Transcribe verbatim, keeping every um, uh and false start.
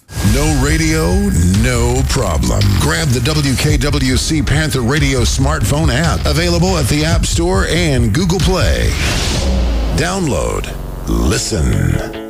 No radio, no problem. Grab the W K W C Panther Radio smartphone app, available at the App Store and Google Play. Download, listen.